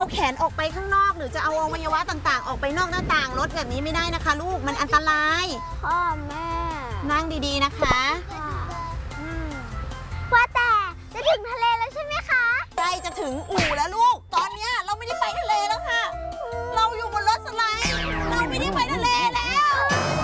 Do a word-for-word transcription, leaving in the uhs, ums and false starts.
เอาแขนออกไปข้างนอกหรือจะเอาอวัยวะต่างๆออกไปนอกหน้าต่างรถแบบนี้ไม่ได้นะคะลูกมันอันตรายพ่อแม่นั่งดีๆนะคะค่ะ